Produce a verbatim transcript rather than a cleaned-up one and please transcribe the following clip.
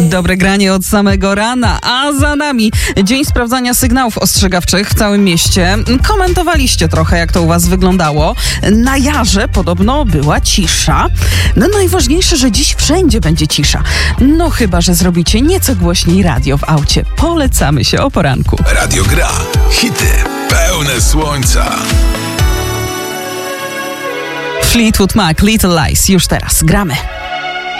Dobre granie od samego rana, a za nami dzień sprawdzania sygnałów ostrzegawczych w całym mieście. Komentowaliście trochę, jak to u was wyglądało. Na Jarze podobno była cisza. No najważniejsze, że dziś wszędzie będzie cisza. No chyba, że zrobicie nieco głośniej radio w aucie. Polecamy się o poranku. Radio gra. Hity pełne słońca. Fleetwood Mac, Little Lies. Już teraz gramy.